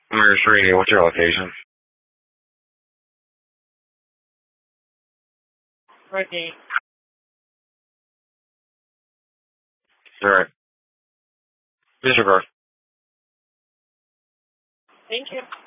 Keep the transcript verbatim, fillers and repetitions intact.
Mayor Srini, what's your location? Ricky. Alright. Disregard. Thank you.